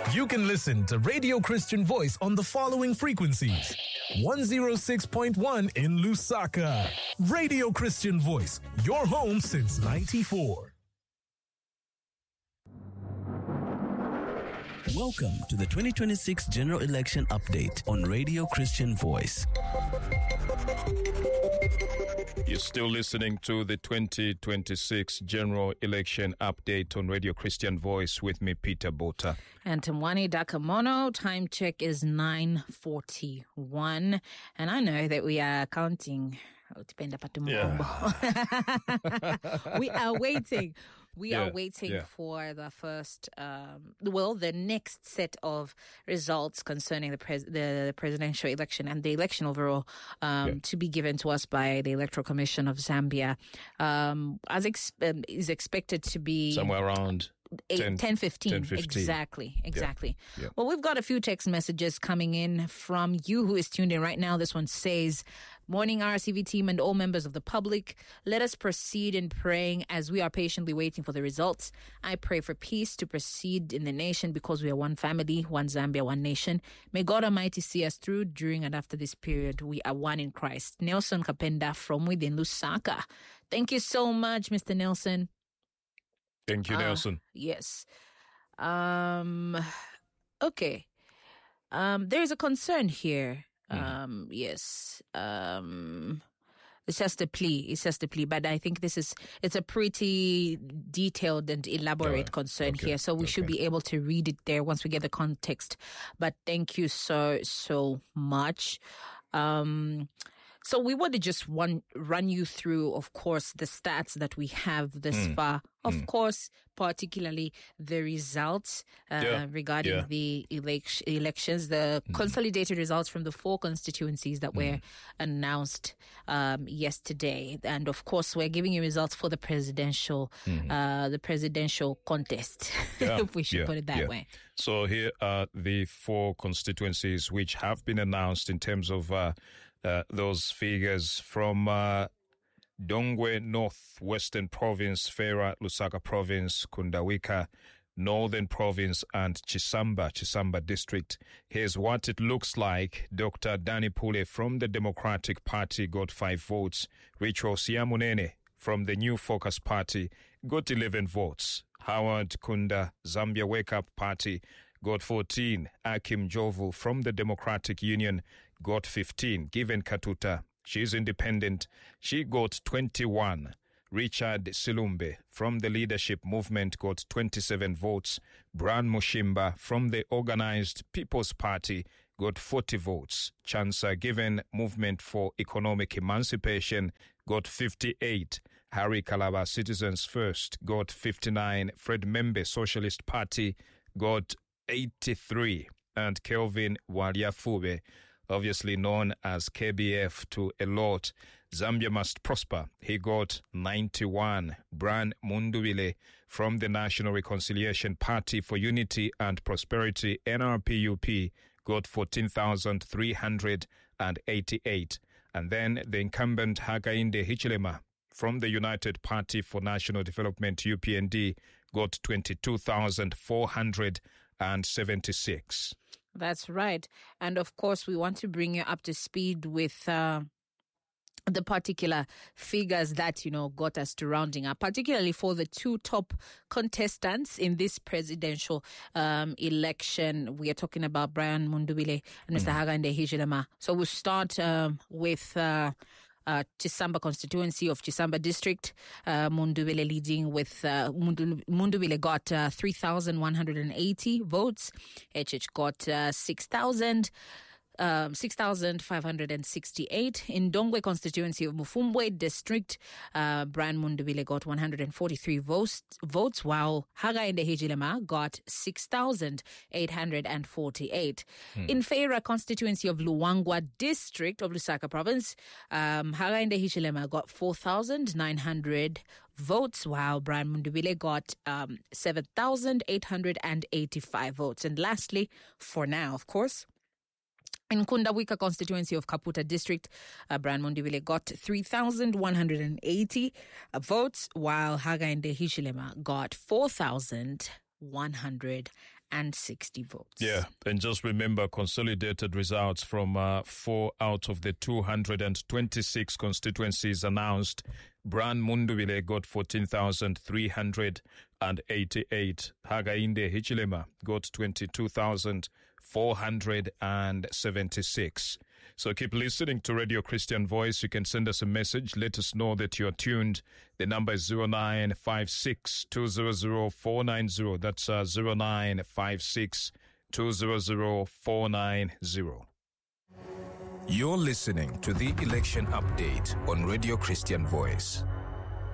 You can listen to Radio Christian Voice on the following frequencies. 106.1 in Lusaka. Radio Christian Voice, your home since 94. Welcome to the 2026 General Election Update on Radio Christian Voice. You're still listening to the 2026 General Election Update on Radio Christian Voice with me, Peter Bota. And Tamwani Dakamono. Time check is 9:41. And I know that we are counting. Yeah. We are waiting. We are waiting for the first, the next set of results concerning the presidential election and the election overall to be given to us by the Electoral Commission of Zambia. Is expected to be somewhere around 10:15. Exactly. Yeah. Well, we've got a few text messages coming in from you who is tuned in right now. This one says, "Morning RCV team and all members of the public. Let us proceed in praying as we are patiently waiting for the results. I pray for peace to proceed in the nation because we are one family, one Zambia, one nation. May God Almighty see us through during and after this period. We are one in Christ." Nelson Kapenda from within Lusaka. Thank you so much, Mr. Nelson. Thank you, Nelson. Yes. Okay. There's a concern here. Yes. It's just a plea. But I think it's a pretty detailed and elaborate concern here. So we should be able to read it there once we get the context. But thank you so much. So we want to just run you through, of course, the stats that we have this far. Of course, particularly the results regarding the elections, the consolidated results from the 4 constituencies that were announced yesterday. And of course, we're giving you results for the presidential contest, if we should put it that way. So here are the 4 constituencies which have been announced in terms of those figures from Dongwe North, Western Province, Fera, Lusaka Province, Kundawika, Northern Province, and Chisamba District. Here's what it looks like. Dr. Danny Pule from the Democratic Party got 5 votes. Richo Siamunene from the New Focus Party got 11 votes. Howard Kunda, Zambia Wake Up Party, got 14. Akim Jovu from the Democratic Union got 15. Given Katuta, she's independent, she got 21. Richard Silumbe from the Leadership Movement got 27 votes. Bran Mushimba from the Organized People's Party got 40 votes. Chansa Given Movement for Economic Emancipation got 58. Harry Kalaba Citizens First got 59. Fred Membe Socialist Party got 83. And Kelvin Waliafube, obviously known as KBF to a lot, Zambia Must Prosper, he got 91. Bran Munduwile from the National Reconciliation Party for Unity and Prosperity, NRPUP, got 14,388. And then the incumbent Hakainde Hichilema from the United Party for National Development, UPND, got 22,476. That's right. And of course, we want to bring you up to speed with the particular figures that, got us to rounding up, particularly for the 2 top contestants in this presidential election. We are talking about Brian Munduwile and Mr. Hakainde Hichilema. So we'll start with Chisamba constituency of Chisamba district. Munduwile leading with Munduwile got 3,180 votes. HH got 6,568. In Dongwe constituency of Mufumbwe district, Brian Munduwile got 143 votes, while Hakainde Hichilema got 6,848. In Fera constituency of Luangwa district of Lusaka province, Hakainde Hichilema got 4,900 votes, while Brian Munduwile got 7,885 votes. And lastly, for now, of course, in Kundawika constituency of Kaputa district, Brian Munduwile got 3,180 votes, while Hakainde Hichilema got 4,000 160 votes. Yeah, and just remember consolidated results from 4 out of the 226 constituencies announced. Bran Mundubile got 14,388. Hagainde Hichilema got 22,476. So keep listening to Radio Christian Voice. You can send us a message. Let us know that you're tuned. The number is 0956 200 490. That's 0956 200 490. You're listening to the election update on Radio Christian Voice.